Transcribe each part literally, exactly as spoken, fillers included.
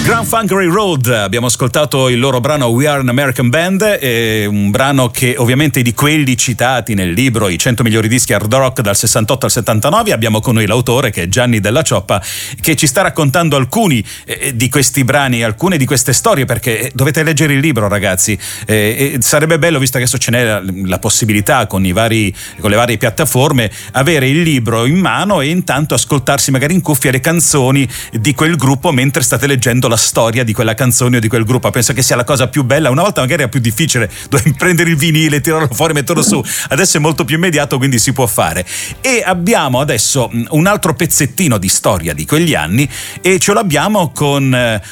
Grand Funk Railroad, abbiamo ascoltato il loro brano We Are an American Band, è un brano che ovviamente è di quelli citati nel libro I cento migliori dischi hard rock dal sessantotto al settantanove. Abbiamo con noi l'autore, che è Gianni Della Cioppa, che ci sta raccontando alcuni eh, di questi brani, alcune di queste storie, perché dovete leggere il libro, ragazzi, eh, e sarebbe bello, visto che adesso ce n'è la, la possibilità con i vari, con le varie piattaforme, avere il libro in mano e intanto ascoltarsi magari in cuffia le canzoni di quel gruppo mentre state leggendo la storia di quella canzone o di quel gruppo. Penso che sia la cosa più bella. Una volta magari era più difficile, dovevi prendere il vinile, tirarlo fuori, metterlo su. Adesso è molto più immediato, quindi si può fare. E abbiamo adesso un altro pezzettino di storia di quegli anni, e ce l'abbiamo con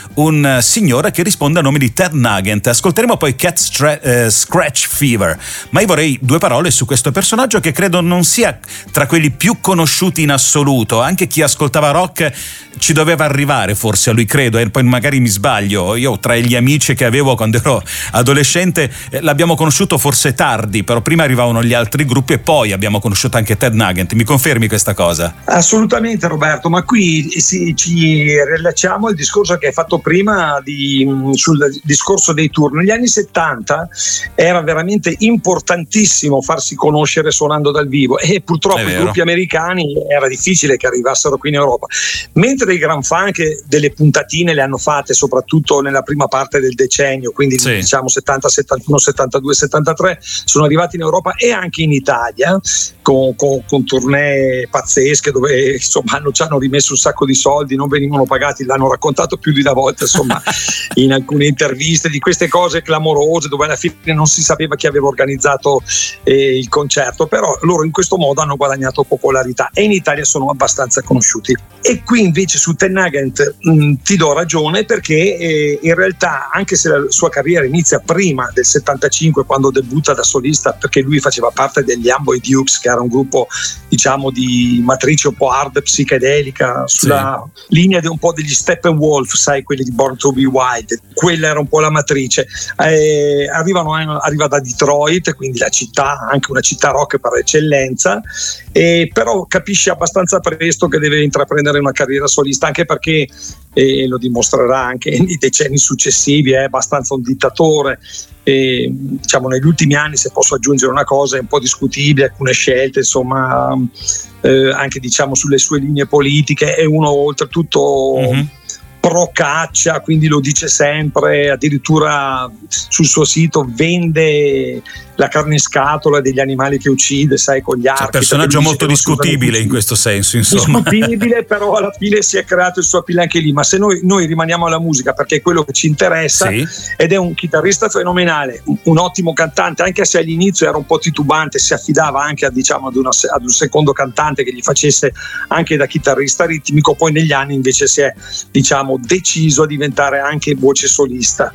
un signore che risponde a nome di Ted Nugent. Ascolteremo poi Cat Stra- eh, Scratch Fever, ma io vorrei due parole su questo personaggio, che credo non sia tra quelli più conosciuti in assoluto. Anche chi ascoltava rock ci doveva arrivare forse a lui, credo, e poi magari mi sbaglio. Io tra gli amici che avevo quando ero adolescente eh, l'abbiamo conosciuto forse tardi, però prima arrivavano gli altri gruppi e poi abbiamo conosciuto anche Ted Nugent. Mi confermi questa cosa? Assolutamente, Roberto, ma qui si, ci rilacciamo al discorso che hai fatto prima di, sul discorso dei tour. Negli anni settanta era veramente importantissimo farsi conoscere suonando dal vivo, e purtroppo i gruppi americani era difficile che arrivassero qui in Europa, mentre i Grand Funk delle puntatine le hanno fatte soprattutto nella prima parte del decennio, quindi sì, diciamo settanta, settantuno, settantadue, settantatré, sono arrivati in Europa e anche in Italia con, con, con tournée pazzesche dove insomma hanno, ci hanno rimesso un sacco di soldi, non venivano pagati, l'hanno raccontato più di una volta insomma in alcune interviste, di queste cose clamorose dove alla fine non si sapeva chi aveva organizzato eh, il concerto, però loro in questo modo hanno guadagnato popolarità e in Italia sono abbastanza conosciuti. E qui invece su Ted Nugent mh, ti do ragione, perché eh, in realtà, anche se la sua carriera inizia prima del settantacinque, quando debutta da solista, perché lui faceva parte degli Amboy Dukes, che era un gruppo diciamo di matrice un po' hard psichedelica, sulla sì, linea di un po' degli Steppenwolf, sai, quelli di Born to Be Wild, quella era un po' la matrice. Eh, arrivano, arriva da Detroit, quindi la città, anche una città rock per eccellenza, eh, però capisce abbastanza presto che deve intraprendere una carriera solista, anche perché e lo dimostrerà anche nei decenni successivi, è abbastanza un dittatore. E, diciamo, negli ultimi anni, se posso aggiungere una cosa, è un po' discutibile alcune scelte, insomma, eh, anche diciamo sulle sue linee politiche. È uno oltretutto mm-hmm. pro caccia, quindi lo dice sempre, addirittura sul suo sito vende la carne in scatola degli animali che uccide, sai, con gli archi. Cioè, personaggio molto discutibile in questo senso, insomma. Discutibile, però alla fine si è creato il suo appeal anche lì. Ma se noi, noi rimaniamo alla musica, perché è quello che ci interessa, sì, ed è un chitarrista fenomenale, un, un ottimo cantante, anche se all'inizio era un po' titubante, si affidava anche a, diciamo, ad, una, ad un secondo cantante che gli facesse anche da chitarrista ritmico. Poi negli anni invece si è, diciamo, deciso a diventare anche voce solista.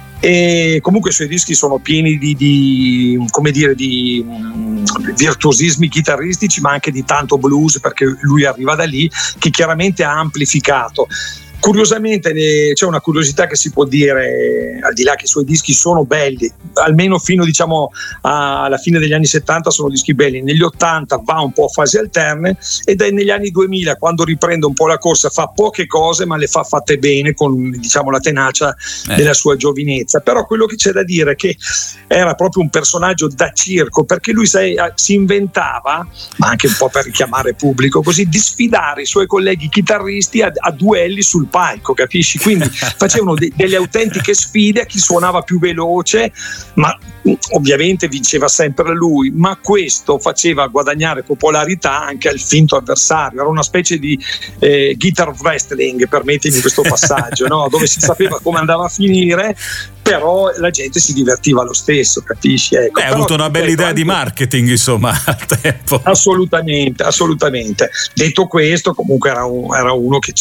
E comunque i suoi dischi sono pieni di, di come dire di um, virtuosismi chitarristici, ma anche di tanto blues, perché lui arriva da lì, che chiaramente ha amplificato. Curiosamente c'è una curiosità che si può dire, al di là che i suoi dischi sono belli, almeno fino diciamo alla fine degli anni settanta sono dischi belli, negli ottanta va un po' a fasi alterne, ed è negli anni duemila, quando riprende un po' la corsa, fa poche cose ma le fa fatte bene, con diciamo la tenacia eh. della sua giovinezza. Però quello che c'è da dire è che era proprio un personaggio da circo, perché lui sai, si inventava, ma anche un po' per richiamare pubblico così, di sfidare i suoi colleghi chitarristi a, a duelli sul palco, capisci? Quindi facevano de- delle autentiche sfide a chi suonava più veloce, ma ovviamente vinceva sempre lui, ma questo faceva guadagnare popolarità anche al finto avversario. Era una specie di eh, guitar wrestling, permettimi questo passaggio, no? Dove si sapeva come andava a finire, però la gente si divertiva lo stesso, capisci? Ecco, Beh, ha avuto una bella idea anche di marketing, insomma, al tempo. Assolutamente, assolutamente. Detto questo, comunque era, un, era uno che